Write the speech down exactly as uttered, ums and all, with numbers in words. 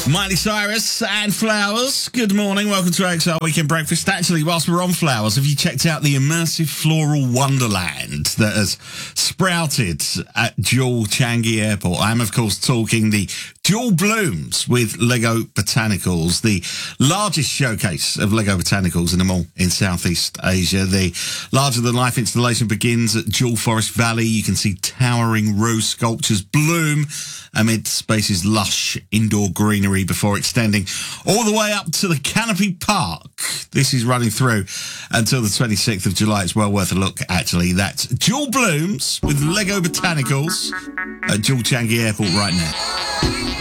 Miley Cyrus and Flowers. Good morning. Welcome to A X R Weekend Breakfast. Actually, whilst we're on Flowers, have you checked out the immersive floral wonderland that has sprouted at Jewel Changi Airport? I'm, of course, talking the Jewel Blooms with Lego Botanicals, the largest showcase of Lego Botanicals in the mall in Southeast Asia. The larger-than-life installation begins at Jewel Forest Valley. You can see towering rose sculptures bloom amid space's lush indoor greenery before extending all the way up to the Canopy Park. This is running through until the twenty-sixth of July. It's well worth a look, actually. That's Jewel Blooms with Lego Botanicals at Jewel Changi Airport right now.